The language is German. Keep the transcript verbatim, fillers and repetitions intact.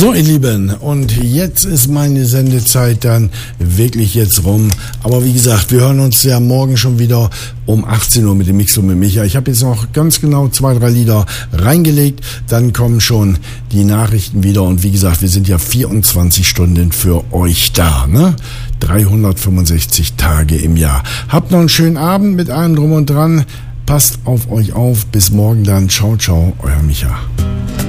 So, ihr Lieben, und jetzt ist meine Sendezeit dann wirklich jetzt rum. Aber wie gesagt, wir hören uns ja morgen schon wieder um achtzehn Uhr mit dem Mixo mit Micha. Ich habe jetzt noch ganz genau zwei, drei Lieder reingelegt. Dann kommen schon die Nachrichten wieder. Und wie gesagt, wir sind ja vierundzwanzig Stunden für euch da, ne? dreihundertfünfundsechzig Tage im Jahr. Habt noch einen schönen Abend mit allem drum und dran. Passt auf euch auf. Bis morgen dann. Ciao, ciao, euer Micha.